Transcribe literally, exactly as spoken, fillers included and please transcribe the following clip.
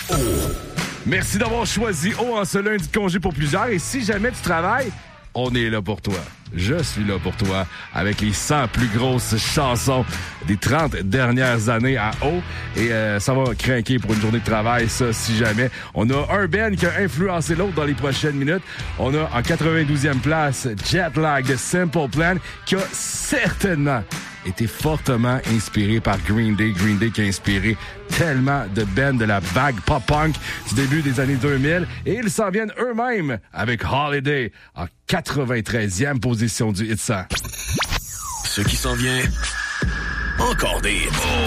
O. Merci d'avoir choisi O en ce lundi de congé pour plusieurs. Et si jamais tu travailles, on est là pour toi. Je suis là pour toi avec les cent plus grosses chansons des trente dernières années à O. Et euh, ça va craquer pour une journée de travail, ça, si jamais. On a un band qui a influencé l'autre dans les prochaines minutes. On a en quatre-vingt-douzième place Jet Lag de Simple Plan qui a certainement été fortement inspiré par Green Day. Green Day qui a inspiré tellement de bands de la vague pop-punk du début des années deux mille. Et ils s'en viennent eux-mêmes avec Holiday en quatre-vingt-treizième position du hit cent. Ce qui s'en vient, encore des